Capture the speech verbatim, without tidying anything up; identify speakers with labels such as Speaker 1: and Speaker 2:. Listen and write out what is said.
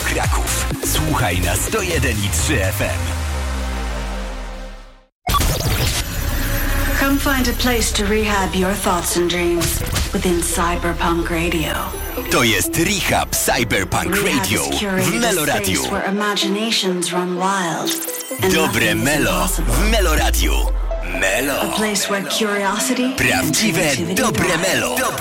Speaker 1: Kraków. Słuchaj na sto jeden i trzy F M.
Speaker 2: Come find a place to rehab your thoughts and dreams within Cyberpunk Radio.
Speaker 1: To jest Rehab Cyberpunk Radio w Meloradiu. Dobre Melo w Meloradiu. Melo. Prawdziwe dobre Melo.